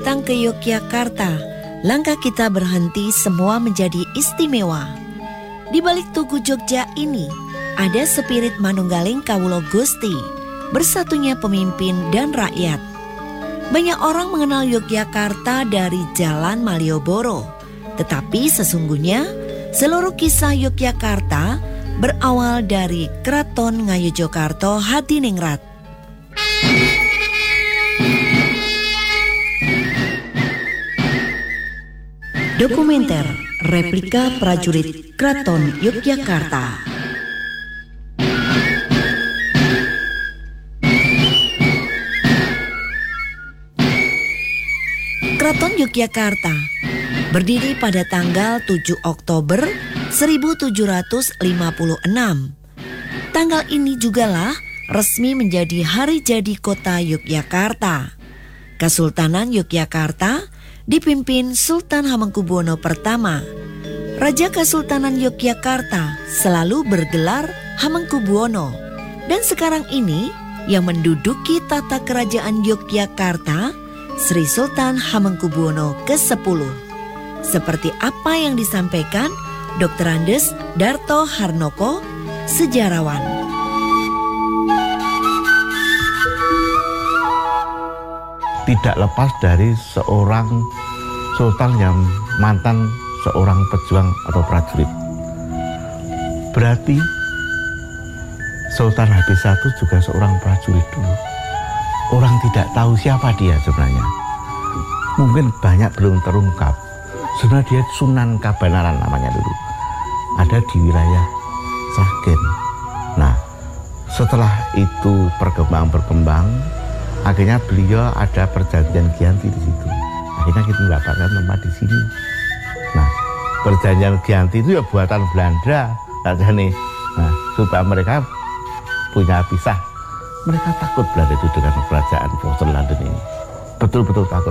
datang ke Yogyakarta, langkah kita berhenti semua menjadi istimewa. Di balik Tugu Jogja ini, ada spirit manunggaling Kawula Gusti, bersatunya pemimpin dan rakyat. Banyak orang mengenal Yogyakarta dari Jalan Malioboro, tetapi sesungguhnya seluruh kisah Yogyakarta berawal dari Kraton Ngayogyakarta Hadiningrat. Dokumenter replika prajurit Kraton Yogyakarta. Kraton Yogyakarta berdiri pada tanggal 7 Oktober 1756. Tanggal ini jugalah resmi menjadi hari jadi kota Yogyakarta. Kesultanan Yogyakarta dipimpin Sultan Hamengkubuwono I. Raja Kesultanan Yogyakarta selalu bergelar Hamengkubuwono, dan sekarang ini yang menduduki tata kerajaan Yogyakarta Sri Sultan Hamengkubuwono ke-10. Seperti apa yang disampaikan Dr. Andes Darto Harnoko, sejarawan. Tidak lepas dari seorang sultan yang mantan seorang pejuang atau prajurit. Berarti Sultan Habis I juga seorang prajurit dulu. Orang tidak tahu siapa dia sebenarnya. Mungkin banyak belum terungkap. Sebenarnya dia Sunan Kabanaran namanya dulu. Ada di wilayah Sragen. Nah, setelah itu berkembang, akhirnya beliau ada perjanjian Giyanti di situ. Akhirnya kita mendapatkan tempat di sini. Nah, perjanjian Giyanti itu ya buatan Belanda, saja nih. Nah, supaya mereka punya pisah. Mereka takut Belanda itu dengan kerajaan Boston London ini. Betul-betul takut.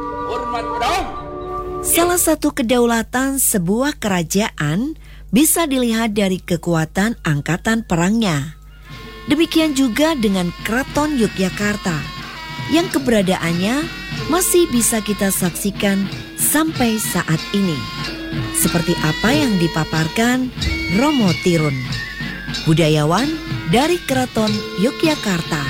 Salah satu kedaulatan sebuah kerajaan bisa dilihat dari kekuatan angkatan perangnya. Demikian juga dengan Kraton Yogyakarta, yang keberadaannya masih bisa kita saksikan sampai saat ini. Seperti apa yang dipaparkan Romo Tirun, budayawan dari Kraton Yogyakarta.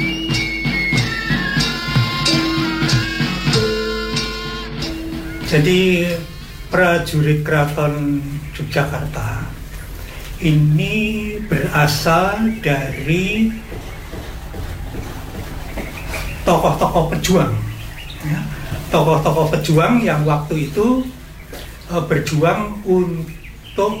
Jadi prajurit Kraton Yogyakarta ini berasal dari tokoh-tokoh pejuang, ya. Tokoh-tokoh pejuang yang waktu itu berjuang untuk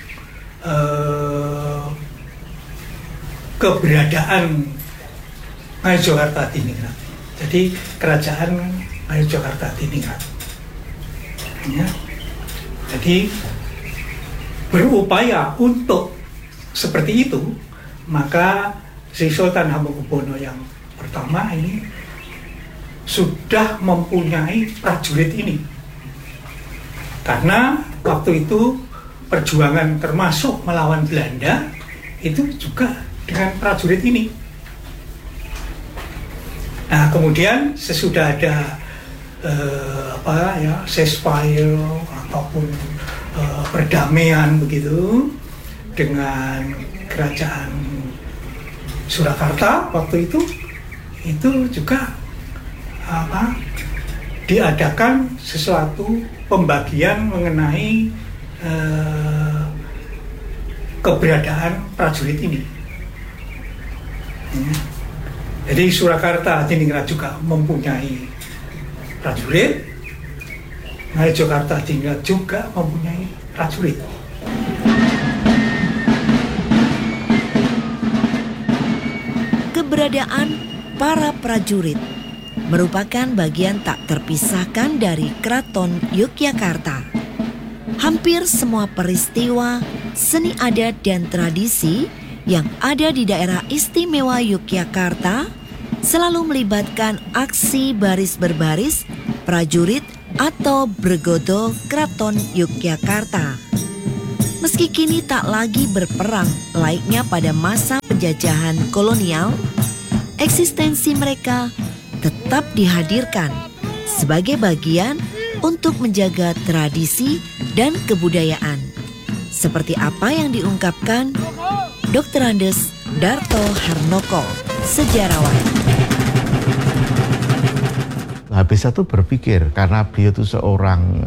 keberadaan Ngayogyakarta Hadiningrat. Jadi kerajaan Ngayogyakarta Hadiningrat, ya. Jadi berupaya untuk seperti itu, maka Sri Sultan Hamengkubuwono yang pertama ini sudah mempunyai prajurit ini. Karena waktu itu perjuangan termasuk melawan Belanda itu juga dengan prajurit ini. Nah, kemudian sesudah ada ceasefire ataupun perdamaian begitu dengan kerajaan Surakarta waktu itu juga diadakan sesuatu pembagian mengenai keberadaan prajurit ini. Jadi Surakarta Hadiningrat juga mempunyai prajurit, Ngayogyakarta Hadiningrat juga mempunyai prajurit. Keberadaan para prajurit merupakan bagian tak terpisahkan dari Kraton Yogyakarta. Hampir semua peristiwa, seni adat dan tradisi yang ada di daerah istimewa Yogyakarta selalu melibatkan aksi baris berbaris prajurit atau Bregodo Kraton Yogyakarta. Meski kini tak lagi berperang layaknya pada masa penjajahan kolonial, eksistensi mereka tetap dihadirkan sebagai bagian untuk menjaga tradisi dan kebudayaan. Seperti apa yang diungkapkan Dr. Andes Darto Harnoko, sejarawan. Habis itu berpikir, karena beliau itu seorang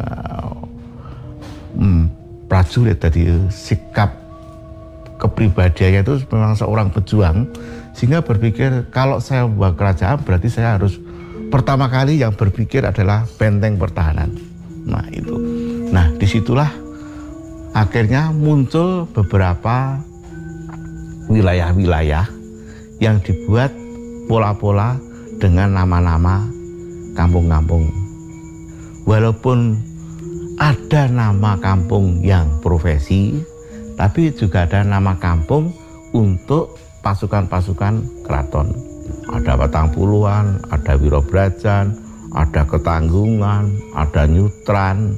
prajurit, jadi sikap kepribadiannya itu memang seorang pejuang, sehingga berpikir kalau saya membuat kerajaan berarti saya harus pertama kali yang berpikir adalah benteng pertahanan. Nah itu, nah disitulah akhirnya muncul beberapa wilayah-wilayah yang dibuat pola-pola dengan nama-nama kampung-kampung. Walaupun ada nama kampung yang profesi, tapi juga ada nama kampung untuk pasukan-pasukan keraton. Ada Patangpuluhan, ada Wirobrajan, ada Ketanggungan, ada Nyutran.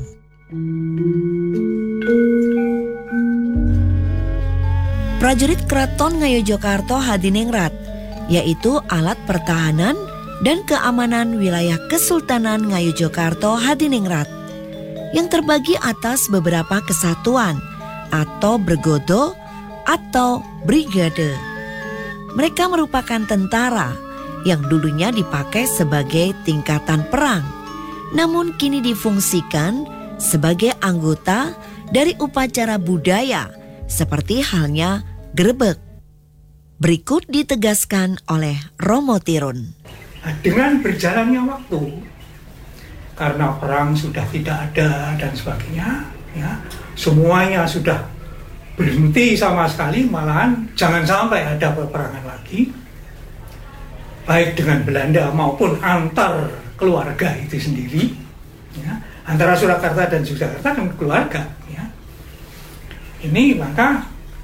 Prajurit Keraton Ngayogyakarta Hadiningrat, yaitu alat pertahanan dan keamanan wilayah Kesultanan Ngayogyakarta Hadiningrat, yang terbagi atas beberapa kesatuan atau bergodo atau brigade. Mereka merupakan tentara yang dulunya dipakai sebagai tingkatan perang, namun kini difungsikan sebagai anggota dari upacara budaya seperti halnya grebek. Berikut ditegaskan oleh Romo Tirun. Dengan berjalannya waktu, karena perang sudah tidak ada dan sebagainya, ya, semuanya sudah berhenti sama sekali, malahan jangan sampai ada peperangan lagi, baik dengan Belanda maupun antar keluarga itu sendiri, ya, antara Surakarta dan Yogyakarta kan keluarga, ya. Ini maka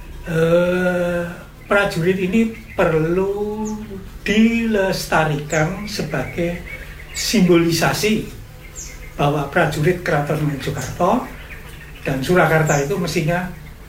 prajurit ini perlu dilestarikan sebagai simbolisasi bahwa prajurit Keraton Ngayogyakarta dan Surakarta itu mestinya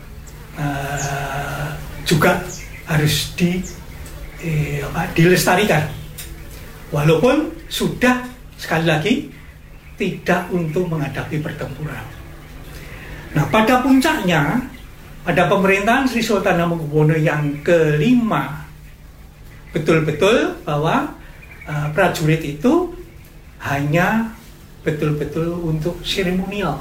juga harus dilestarikan, walaupun sudah sekali lagi tidak untuk menghadapi pertempuran. Nah, pada puncaknya, pada pemerintahan Sri Sultan Hamengkubuwono yang kelima, betul-betul bahwa prajurit itu hanya betul-betul untuk seremonial.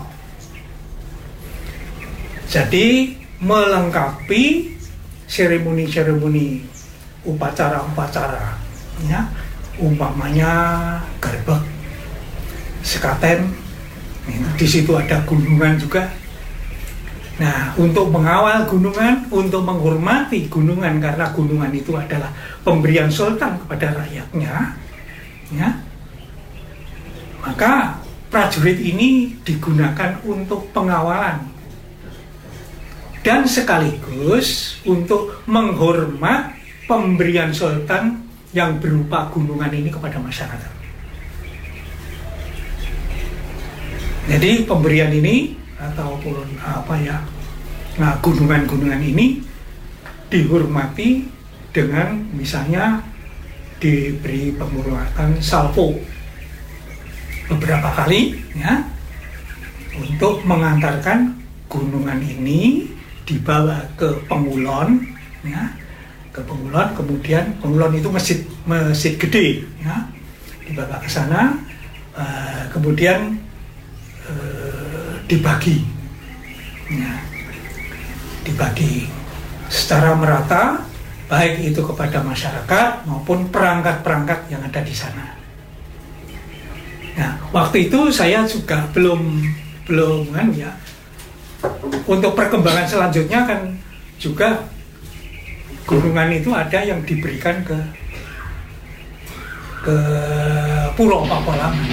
Jadi melengkapi seremoni-seremoni upacara-upacara, ya, umpamanya grebek, sekaten, di situ ada gunungan juga. Nah, untuk mengawal gunungan, untuk menghormati gunungan, karena gunungan itu adalah pemberian sultan kepada rakyatnya, ya, maka prajurit ini digunakan untuk pengawalan dan sekaligus untuk menghormat pemberian sultan yang berupa gunungan ini kepada masyarakat. Jadi pemberian ini ataupun gunungan-gunungan ini dihormati dengan misalnya diberi penghormatan salvo beberapa kali, ya, untuk mengantarkan gunungan ini dibawa ke Pengulon, ya, ke Pengulon, kemudian Pengulon itu masjid gede, ya, dibawa ke sana, kemudian dibagi, ya, dibagi secara merata, baik itu kepada masyarakat maupun perangkat-perangkat yang ada di sana. Nah, waktu itu saya juga belum kan, ya. Untuk perkembangan selanjutnya kan juga gunungan itu ada yang diberikan ke Pulau Pakualaman.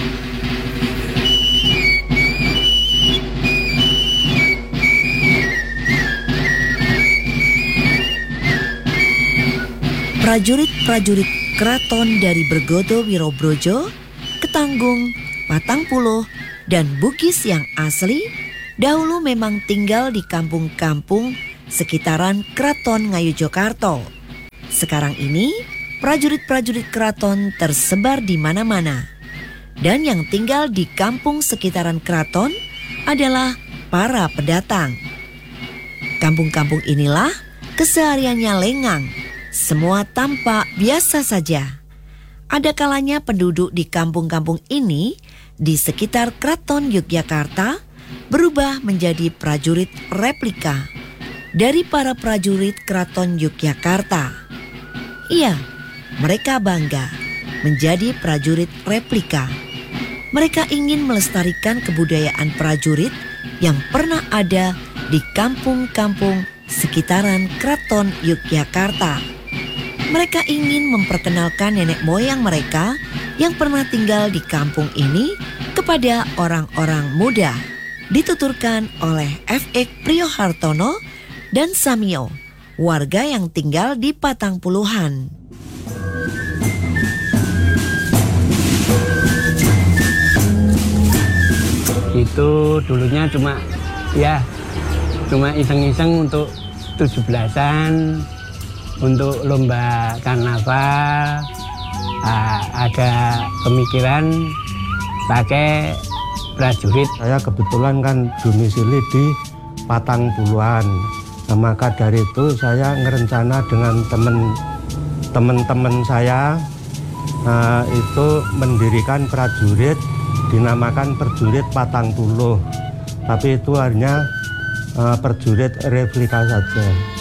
Prajurit-prajurit keraton dari Bergodo Wirobrojo, Ketanggung, Patangpuluh, dan Bugis yang asli dahulu memang tinggal di kampung-kampung sekitaran Keraton Ngayogyakarta. Sekarang ini, prajurit-prajurit keraton tersebar di mana-mana. dan yang tinggal di kampung sekitaran keraton adalah para pendatang. Kampung-kampung inilah kesehariannya lengang, semua tampak biasa saja. Ada kalanya penduduk di kampung-kampung ini di sekitar Keraton Yogyakarta berubah menjadi prajurit replika dari para prajurit Keraton Yogyakarta. Iya, mereka bangga menjadi prajurit replika. Mereka ingin melestarikan kebudayaan prajurit yang pernah ada di kampung-kampung sekitaran Keraton Yogyakarta. Mereka ingin memperkenalkan nenek moyang mereka yang pernah tinggal di kampung ini kepada orang-orang muda. Dituturkan oleh F.X. Priyohartono dan Samio, warga yang tinggal di Patangpuluhan. Itu dulunya cuma iseng-iseng untuk 17-an, untuk lomba karnaval. Ada pemikiran pakai prajurit. Saya kebetulan kan domisili di Patangpuluhan. Nah, maka dari itu saya ngerencana dengan teman-teman saya itu mendirikan prajurit, dinamakan prajurit Patangpuluh. Tapi itu hanya prajurit replika saja.